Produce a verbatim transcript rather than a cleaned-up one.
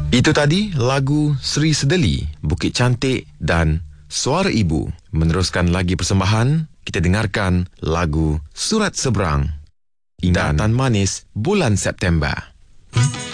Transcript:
Itu tadi lagu Sri Sedeli, Bukit Cantik dan Suara Ibu. Meneruskan lagi persembahan, kita dengarkan lagu Surat Seberang, Ingatan Manis Bulan September.